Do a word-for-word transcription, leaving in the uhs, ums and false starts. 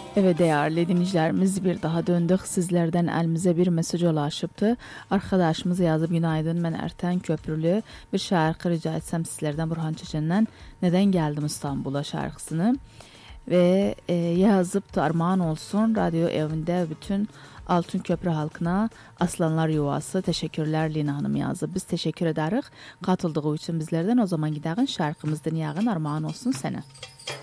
Evet değerli dinleyicilerimiz bir daha döndük. Sizlerden elimize bir mesaj ulaşıptı. Arkadaşımız yazıp günaydın ben Erten Köprülü bir şarkı rica etsem sizlerden Burhan Çeçen'den Neden Geldim İstanbul'a şarkısını. Ve e, yazıp da armağan olsun radyo evinde bütün Altın Köprü halkına Aslanlar Yuvası teşekkürler Lina Hanım yazıp biz teşekkür ederiz katıldığı için bizlerden o zaman gidelim şarkımızdan yağın armağan olsun sana.